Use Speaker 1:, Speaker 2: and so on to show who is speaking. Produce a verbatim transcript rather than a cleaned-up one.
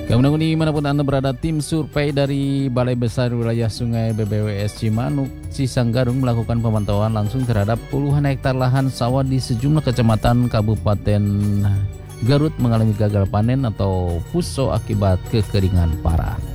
Speaker 1: Kemudian dimanapun Anda berada, tim survei dari Balai Besar Wilayah Sungai B B W S Cimanuk, Cisanggarung melakukan pemantauan langsung terhadap puluhan hektar lahan sawah di sejumlah kecamatan Kabupaten Garut mengalami gagal panen atau puso akibat kekeringan parah.